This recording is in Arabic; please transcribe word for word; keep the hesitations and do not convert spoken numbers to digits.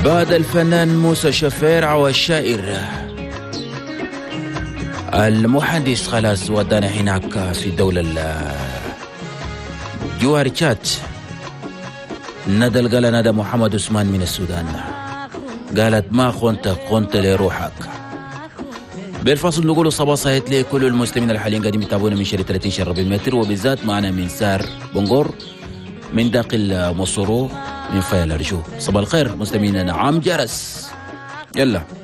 بعد الفنان موسى شفيرع والشاعر المحدث خلاص ودانا هناك في الدولة الجوارشات. ندى القال ندى محمد عثمان من السودان قالت ما خنت خنت لروحك. بالفصل نقول صباح صحيح لكل المسلمين الحاليين قاعدين يتابعونا من شارع ثلاثين شارع بالمتر، وبالذات معنا من سار بنغور من داخل مصرو من فيا الأرجو. صباح الخير مستمعينا. نعم جرس يلا.